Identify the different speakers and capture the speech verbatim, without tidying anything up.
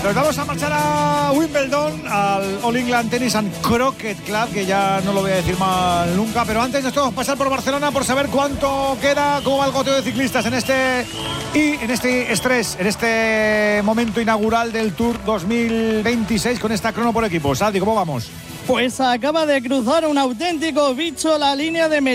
Speaker 1: Nos vamos a marchar a Wimbledon, al All England Tennis and Croquet Club, que ya no lo voy a decir mal nunca, pero antes nos tenemos que pasar por Barcelona por saber cuánto queda, cómo va el goteo de ciclistas en este y en este estrés, en este momento inaugural del Tour dos mil veintiséis con esta crono por equipos. Aldi, ¿cómo vamos?
Speaker 2: Pues acaba de cruzar un auténtico bicho la línea de